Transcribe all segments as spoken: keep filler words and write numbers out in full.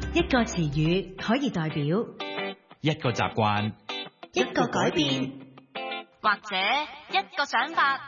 一個詞語可以代表一個習慣、 一個改變， 或者一個想法。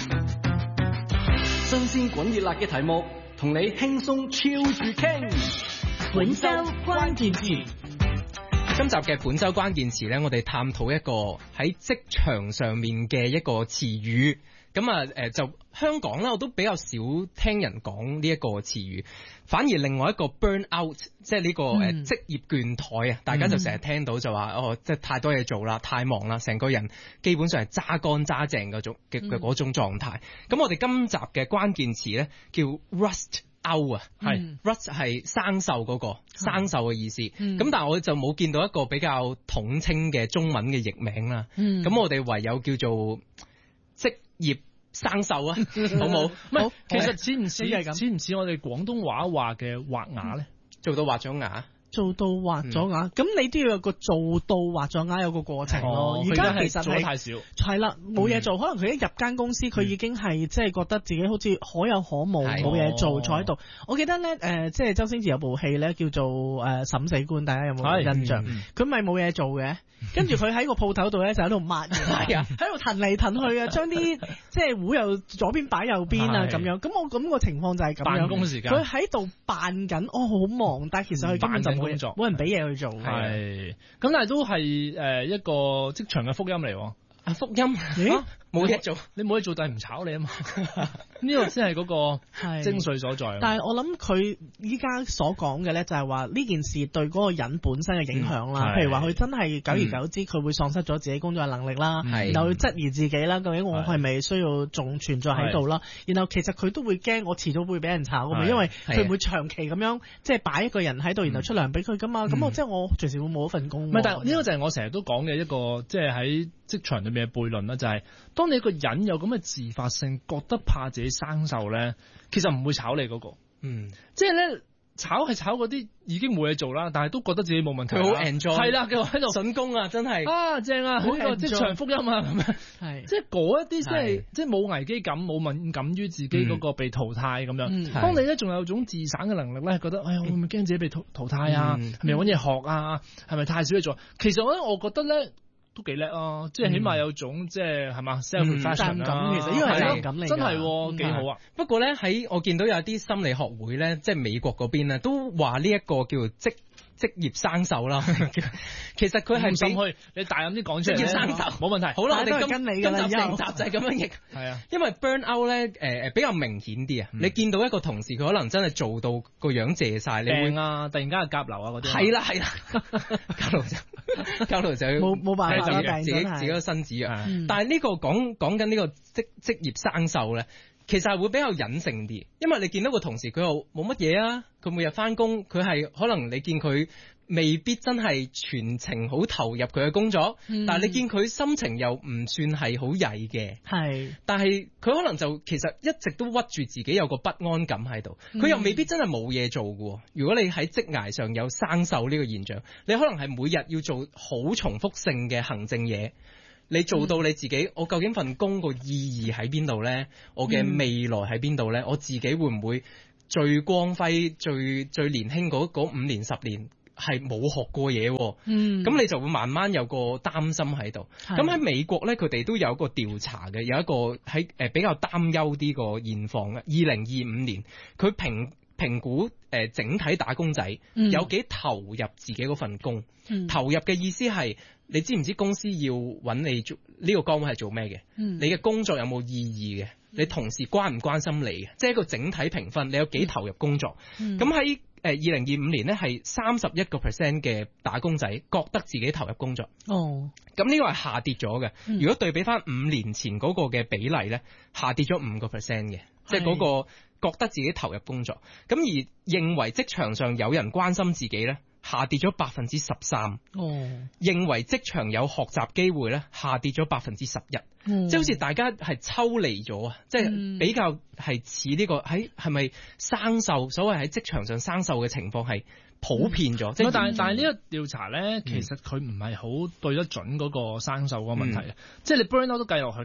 新鮮滾熱辣嘅題目，同你輕鬆超住傾。 本周關鍵詞。 今集嘅本周關鍵詞呢，我哋探討一個喺職場上面嘅一個詞語。咁啊，誒，就香港咧，我都比較少聽人講呢一個詞語，反而另外一個 burn out， 即係呢個誒職業倦怠啊，嗯、大家就成日聽到就話哦，即係太多嘢做啦，太忙啦，成個人基本上係揸乾揸淨嗰種嘅嘅嗰種狀態。咁、嗯、我哋今集嘅關鍵詞咧叫 rust out 啊，係、嗯、rust 係生鏽嗰、嗰個、嗯、生鏽嘅意思。咁、嗯、但係我就冇見到一個比較統稱嘅中文嘅譯名啦。咁、嗯、我哋唯有叫做職業生鏽啊，好冇？ 唔係，其實似唔似係咁？似唔似我哋廣東話話嘅畫牙咧？ 做到畫咗牙， 做到畫咗牙，咁、嗯、你都要有個做到畫咗牙有個過程咯。而、哦、家其實做得太少， 係啦，冇嘢做、嗯。可能佢一入間公司，佢已經係即係覺得自己好似可有可無，冇嘢做，坐喺度。我記得咧，誒、呃，即係周星馳有部戲咧，叫做誒審、呃、死官，大家有冇印象？佢咪冇嘢做嘅。跟住佢喺個鋪頭度咧就喺度抹嘢，係啊，喺度騰嚟騰去啊，將啲即係壺又左邊擺右邊啊咁樣。咁我咁個情況就係咁樣。辦公時間，佢喺度扮緊，哦好忙，但係其實佢根本就冇冇人俾嘢去做。係， 咁但係都係誒一個職場嘅福音嚟。 啊福音，冇嘢做， 你冇嘢做，但係唔炒你啊嘛。呢個先係嗰個精髓所在。 但係我諗佢依家所講嘅咧，就係話呢件事對嗰個人本身嘅影響啦。譬如話佢真係久而久之，佢、嗯、會喪失咗自己工作嘅能力啦，然後去質疑自己啦。究竟我係咪需要仲存在喺度啦？然後其實佢都會驚，我遲早會俾人炒㗎嘛。因為佢唔會長期咁樣即係擺一個人喺度，然後出糧俾佢㗎嘛。咁、嗯、我即係我隨時會冇一份工。唔係， 但係呢個就係我成日都講嘅一個，即係喺職場裏面嘅悖論啦，就係、是、當你一個人有咁嘅自發性，覺得怕自己生鏽咧，其實唔會炒你嗰、那個，嗯，即係咧炒係炒嗰啲已經冇嘢做啦，但係都覺得自己冇問題， 佢好 enjoy， 係啦，佢喺度筍工啊，真係啊正啊，好個職場福音啊，咁樣，係即係嗰一啲即係即係冇危機感，冇敏感於自己嗰個被淘汰咁樣。嗯、當你咧仲有種自省嘅能力咧，覺得哎呀會唔會驚自己被淘淘汰啊？係咪搵嘢學啊？係咪太少嘢做？其實我咧，我覺得咧。都幾叻啊！即係起碼有種即係係嘛 self-reflection 啊， 其實因為係責任感嚟， 真係幾好啊！ 不過咧喺我見到有啲心理學會咧，即係美國嗰邊咧，都話呢一個叫做職職業生鏽啦。其實佢係俾去你大膽啲講出嚟， 職業生鏽冇問題。好啦，我哋今跟你今集成集就係咁樣譯。 係啊， 因為 burn out 咧，誒誒比較明顯啲啊。你見到一個同事，佢可能真係做到個樣謝晒，你會啊，突然間係甲流啊嗰啲。 係啦係啦，甲流就甲流就冇冇辦法自己自己個身子啊。但係呢個講講緊呢個職職業生鏽咧。其實係會比較隱性啲，因為你見到個同事佢又冇乜嘢啊，佢每日翻工，佢係可能你見佢未必真係全程好投入佢嘅工作，嗯、但係你見佢心情又唔算係好曳嘅，係，但係佢可能就其實一直都屈住自己有個不安感喺度，佢又未必真係冇嘢做嘅。如果你喺職涯上有生鏽呢個現象，你可能係每日要做好重複性嘅行政嘢。你做到你自己，嗯、我究竟份工個意義喺邊度呢？我嘅未來喺邊度呢？我自己會唔會最光輝、最最年輕嗰五年十年係冇學過嘢？嗯，咁你就會慢慢有個擔心喺度。咁喺美國呢，佢哋都有個調查嘅，有一個喺誒比較擔憂啲個現況嘅。二零二五年，佢評評估誒整體打工仔有幾投入自己嗰份工。嗯、投入嘅意思係。你知唔知公司要揾你做呢個崗位係做咩嘅？嗯、你嘅工作有冇意義嘅？你同事關唔關心你嘅？即係一個整體評分，你有幾投入工作？咁喺誒二零二五年呢，係三十一個 percent 嘅打工仔覺得自己投入工作。哦，咁呢個係下跌咗嘅。嗯、如果對比翻五年前嗰個嘅比例呢，下跌咗五個 percent 嘅，即係嗰個覺得自己投入工作。咁而認為職場上有人關心自己呢，下跌咗百分之十三，認為職場有學習機會咧，下跌咗百分之十一，即係好似大家係抽離咗啊！即、嗯、係比較係似呢個喺係咪生鏽？所謂喺職場上生鏽嘅情況係普遍咗。即係但係但係呢個調查咧，其實佢唔係好對得準嗰個生鏽嗰個問題啊！嗯、即係你 burn out 都計落去㗎。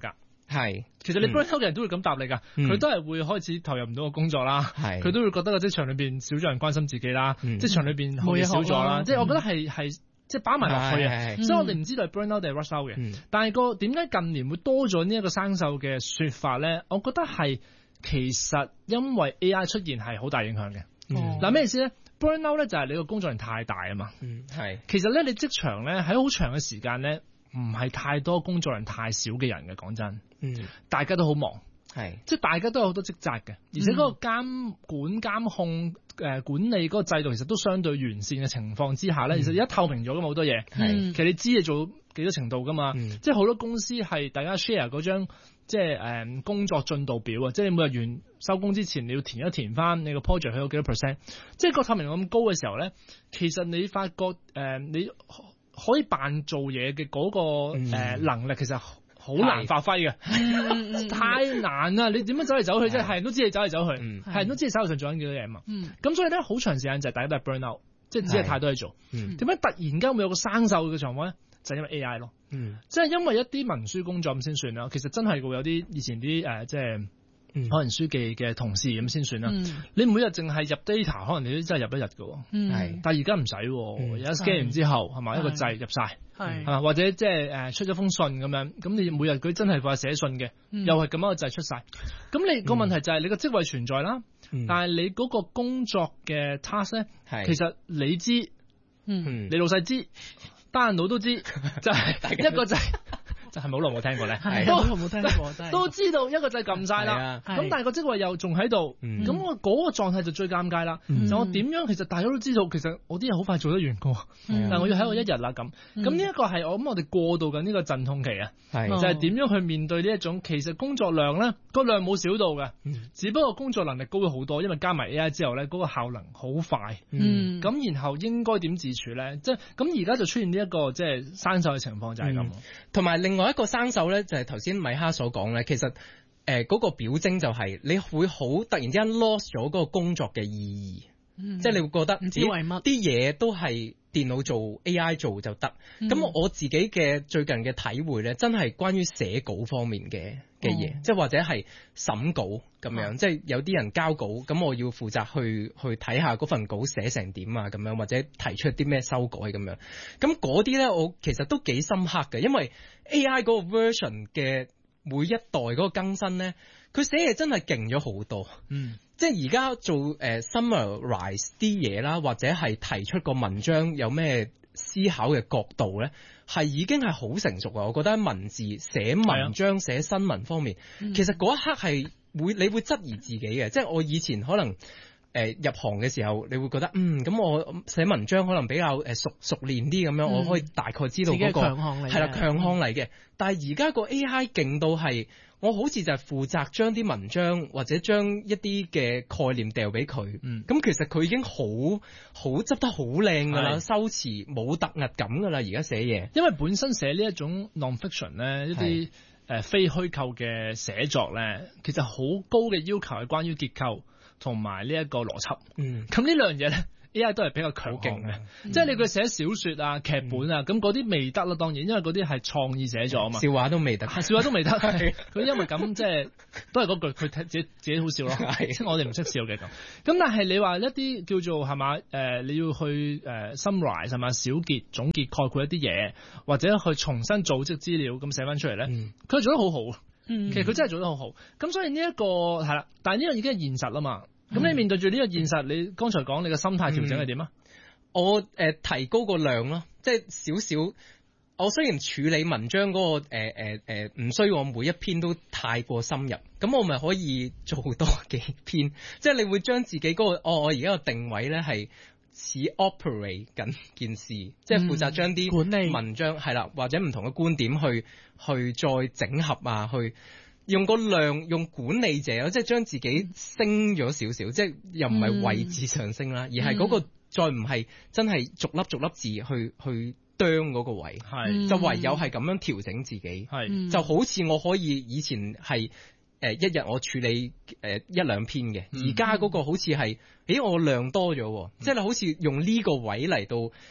係， 其實你 burn out 嘅人都會咁答你㗎，佢、嗯、都係會開始投入唔到個工作啦，佢都會覺得個職場裏邊少咗人關心自己啦，嗯、職場裏邊好嘢少咗啦，即係我覺得係係即係包埋落去啊，所以我哋唔知道係 burn out 定係 rush out 嘅，嗯、但係個點解近年會多咗呢一個生鏽嘅説法咧？我覺得係其實因為 A I 出現係好大影響嘅。嗱咩、嗯、意思咧？burn out 咧就係你個工作量太大啊嘛，嗯係，其實咧你職場咧喺好長嘅時間咧唔係太多工作量太少嘅人嘅，講真，嗯，大家都好忙，係，即係大家都有好多職責嘅，而且嗰個監管監控誒、呃、管理嗰個制度其實都相對完善嘅情況之下咧，嗯、其實而家透明咗咁好多嘢，係、嗯，其實你知你做幾多程度噶嘛，嗯、即係好多公司係大家 share 嗰張。即係誒、嗯、工作進度表啊！即係你每日完收工之前，你要填一填翻你個 project 去到幾多 percent。即係個透明度咁高嘅時候咧，其實你發覺誒、呃、你可以扮做嘢嘅嗰個、嗯呃、能力其實好難發揮嘅，嗯、太難啦！你點樣走嚟走去啫？係人都知你走嚟走去，係、嗯、人都知你手頭上做緊幾多嘢啊嘛。咁、嗯、所以咧，好長時間就係大家都係 burn out，即係只係太多嘢做。點解、嗯、突然間會有個生鏽嘅狀況咧？就係因為 A I 咯，嗯，即係因為一啲文書工作咁先算啦。其實真係會有啲以前啲誒、呃，即係可能書記嘅同事咁先算啦。嗯、你每日淨係入 data，可能你都真係入一日㗎，嗯，係。但係而家唔使，而家 scan 完之後係咪一個掣入晒，係啊，或者即係誒出咗封信咁樣，咁你每日佢真係話寫信嘅，嗯、又係咁樣個掣出晒。咁你個問題就係你個職位存在啦，嗯、但係你嗰個工作嘅 task 咧，係其實你知，嗯，你老細知。單腦都知，就係一個掣，就係冇耐冇聽過咧，都冇聽過，真係都知道一個掣撳晒啦。咁但係個職位又仲喺度，咁我嗰個狀態就最尷尬啦。就我點樣，其實大家都知道，其實我啲嘢好快做得完嘅，但係我要喺我一日啦咁。咁呢一個係我諗我哋過渡緊呢個陣痛期啊，就係點樣去面對呢一種其實工作量咧，個量冇少到嘅，只不過工作能力高咗好多，因為加埋 A I 之後咧，嗰個效能好快。咁然後應該點自處咧？即係咁而家就出現呢一個即係生鏽嘅情況就係咁，同埋另外。一個生鏽咧，就係頭先米哈所講咧，其實誒嗰、呃嗰個表徵就係你會好突然之間 lost 咗嗰個工作嘅意義，嗯、即係你會覺得唔知為乜啲嘢都係電腦做 A I 做就得。咁、嗯、我自己嘅最近嘅體會咧，真係關於寫稿方面嘅嘅嘢，即係、哦、或者係審稿咁樣，哦、即係有啲人交稿，咁我要負責去去睇下嗰份稿寫成點啊咁樣，或者提出啲咩修改咁樣。咁嗰啲咧，我其實都幾深刻嘅，因為 A I 嗰個 version 嘅每一代嗰個更新咧，佢寫嘢真係勁咗好多。嗯，即係而家做誒、呃、summarize 啲嘢啦，或者係提出個文章有咩思考嘅角度咧，係已經係好成熟啊！我覺得喺文字寫文章、寫新聞方面，嗯、其實嗰一刻係會你會質疑自己嘅。即係我以前可能誒、呃、入行嘅時候，你會覺得嗯咁我寫文章可能比較誒熟熟練啲咁樣，嗯、我可以大概知道嗰、嗰個係啦強項嚟嘅。但係而家個 A I 勁到係，我好似就係負責將啲文章或者將一啲嘅概念掉俾佢。嗯，咁其實佢已經好好執得好靚㗎啦，修辭冇突兀感㗎啦。而家寫嘢，因為本身寫呢一種 non-fiction 咧，一啲誒非虛構嘅寫作咧，其實好高嘅要求係關於結構同埋呢一個邏輯。嗯，咁呢兩樣嘢咧。A I 都係比較強勁嘅，嗯、即係你佢寫小説啊、劇本啊，咁嗰啲未得啦，當然，因為嗰啲係創意寫作啊嘛。笑話都未得，笑話都未得。佢因為咁即係都係嗰句，佢睇自己自己好笑咯。即係我哋唔識笑嘅咁。咁但係你話一啲叫做係嘛？誒、呃，你要去誒、呃、summarize 係嘛？小結總結概括一啲嘢，或者去重新組織資料咁寫翻出嚟咧，佢、嗯、做得好好。嗯、其實佢真係做得好好。咁所以呢、這、一個係啦，但係呢樣已經係現實啦嘛。咁、嗯、你面對住呢個現實，你剛才講你嘅心態調整係點啊？我誒、呃、提高個量咯，即係少少。我雖然處理文章嗰、那個誒誒誒唔需要我每一篇都太過深入，咁我咪可以做多幾篇。即係你會將自己嗰、那個哦，我而家個定位咧係似 operate 緊件事，嗯、即係負責將啲管理文章係啦，或者唔同嘅觀點去去再整合啊，去。用個量，用管理者，即係將自己升咗少少，即係又唔係位置上升啦，嗯、而係嗰個再唔係真係逐粒逐粒字去去啄嗰個位，係就唯有係咁樣調整自己，係就好似我可以以前係誒、呃、一日我處理誒、呃、一兩篇嘅，而家嗰個好似係，咦我量多咗，即係你好似用呢個位嚟到。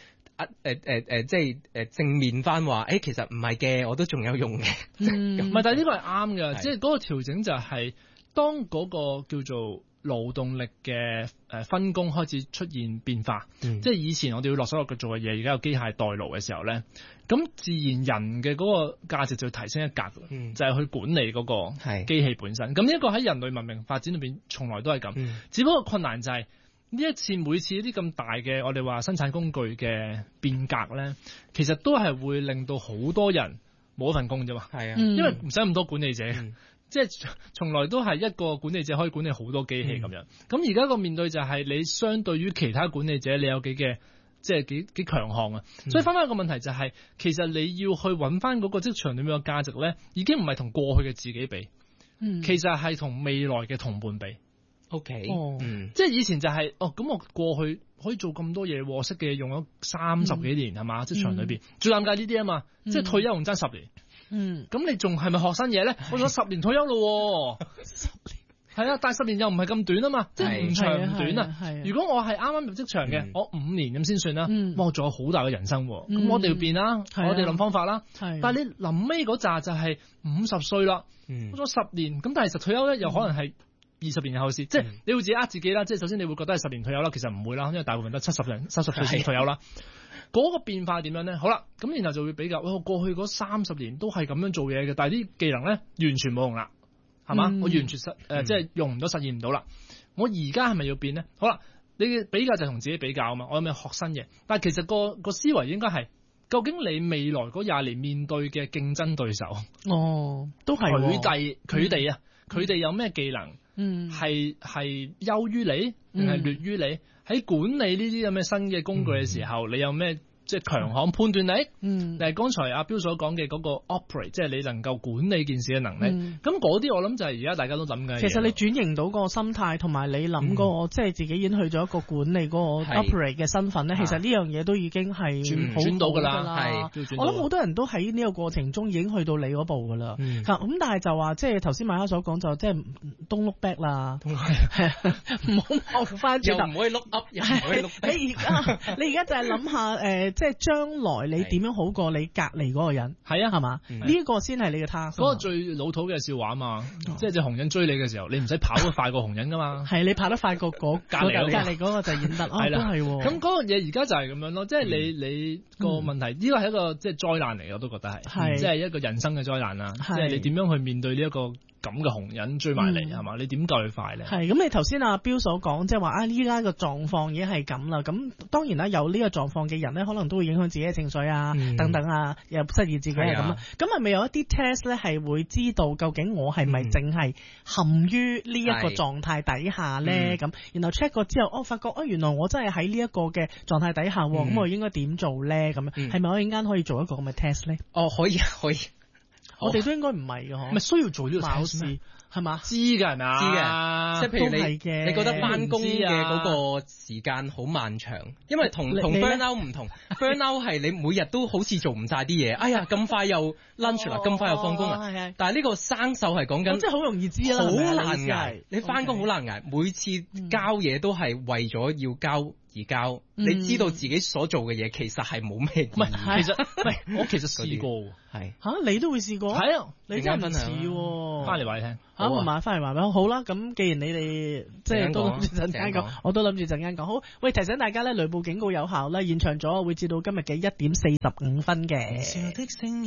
誒誒誒，即係誒正面翻話，誒其實唔係嘅，我都仲有用嘅。 唔係，但係呢個係啱嘅，即係嗰個調整就係當嗰個叫做勞動力嘅誒分工開始出現變化，嗯、即係以前我哋要落手落腳做嘅嘢，而家有機械代勞嘅時候咧，咁自然人嘅嗰個價值就提升一格，嗯、就係去管理嗰個機器本身。咁呢一個喺人類文明發展裏邊從來都係咁，嗯、只不過困難就係、是、呢一次每次呢啲咁大嘅我哋話生產工具嘅變革咧，其實都係會令到好多人冇一份工啫嘛。係啊，因為唔使咁多管理者。嗯即係從來都係一個管理者可以管理好多機器咁樣，咁而家個面對就係你相對於其他管理者，你有幾嘅即係幾幾強項啊！嗯、所以翻返個問題就係、是，其實你要去揾翻嗰個職場裏面嘅價值咧，已經唔係同過去嘅自己比，嗯、其實係同未來嘅同伴比。OK，哦，嗯、即係以前就係、是、哦，咁我過去可以做咁多嘢，我識嘅嘢用咗三十幾年係嘛？職場裏邊最尷尬呢啲啊嘛，嗯、即係退休仲爭十年。嗯，咁你仲係咪學新嘢咧？我咗十年退休咯，十年係啊，但係十年又唔係咁短啊嘛，即係唔長唔短啊。如果我係啱啱入職場嘅，我五年咁先算啦，哇，仲有好大嘅人生，咁我哋要變啦，我哋諗方法啦。但係你臨尾嗰扎就係五十歲啦，過咗十年，咁但係實退休咧，又可能係二十年後嘅事，即係你會自己呃自己啦。即係首先你會覺得係十年退休啦，其實唔會啦，因為大部分都七十零、七十歲先退休啦。嗰個變化點樣咧？好啦，咁然後就會比較，我過去嗰三十年都係咁樣做嘢嘅，但係啲技能咧完全冇用啦，係嘛？嗯、我完全實誒、呃嗯、即係用唔到，實現唔到啦。我而家係咪要變咧？好啦，你嘅比較就同自己比較啊嘛。我有冇學新嘢？但係其實個個思維應該係，究竟你未來嗰廿年面對嘅競爭對手，哦，都係佢哋佢哋啊，佢哋、嗯、有咩技能？嗯，係係優於你定係劣於你？喺管理呢啲咁嘅新嘅工具嘅時候，嗯、你有咩即係強項判斷力？嗯，但係剛才阿標所講嘅嗰個 operate，即係你能夠管理件事嘅能力。咁嗰啲我諗就係而家大家都諗嘅。其實你轉型到個心態，同埋你諗嗰、嗰個、嗯、即係自己已經去咗一個管理嗰個 operate 嘅身份咧，是其實呢樣嘢都已經係轉轉到㗎啦。係，我諗好多人都喺呢個過程中已經去到你嗰步㗎啦。咁、嗯、但係就話即係頭先馬克所講就即係 don't look back 啦，唔好望翻轉頭，又唔可以 look up，又唔可以 look back。你而家你而家就係諗下誒。即係將來你點樣好過你隔離嗰個人？係啊，係嘛？呢一個先係你嘅 task。嗰個最老土嘅笑話啊嘛，即係隻紅人追你嘅時候，你唔使跑得快過紅人噶嘛。係你跑得快過嗰隔離隔離嗰個就演得。係啦，係。咁嗰個嘢而家就係咁樣咯，即係你你個問題，呢個係一個即係災難嚟，我都覺得係，即係一個人生嘅災難啦。即係你點樣去面對呢一個咁嘅紅人追埋嚟係嘛？你點救佢快咧？係咁，你頭先阿標所講，即係話啊，依家個狀況已經係咁啦。咁當然啦，有呢個狀況嘅人咧，可能都會影響自己嘅情緒啊，嗯、等等啊，又質疑自己啊咁啊。咁係咪有一啲 test 咧，係會知道究竟我係咪淨係陷於呢一個狀態底下咧？咁、嗯、然後 check 過之後，哦，發覺哦，原來我真係喺呢一個嘅狀態底下，咁、嗯、我應該點做咧？咁樣係咪我陣間可以做一個咁嘅 test 咧？哦，可以，可以。我哋都應該唔係嘅，嗬，咪需要做呢個考試係嘛？知㗎係咪啊？知嘅，即係譬如你，你覺得翻工嘅嗰個時間好漫長，因為同同 burnout 唔同，burnout 係你每日都好似做唔晒啲嘢，哎呀咁快又 lunch 啦，咁快又放工啦，但係呢個生鏽係講緊，即係好容易知啦，好難捱，你翻工好難捱，每次交嘢都係為咗要交而交，你知道自己所做嘅嘢其實係冇咩意義。唔係，其實唔係，我其實試過喎。係嚇，你都會試過？係啊，你真係唔似喎。翻嚟話你聽嚇，唔係翻嚟話俾我好啦。咁既然你哋即係都諗住陣間講，我都諗住陣間講。好，喂，提醒大家咧，雷暴警告有效啦，現場咗會至到今日嘅一點四十五分嘅。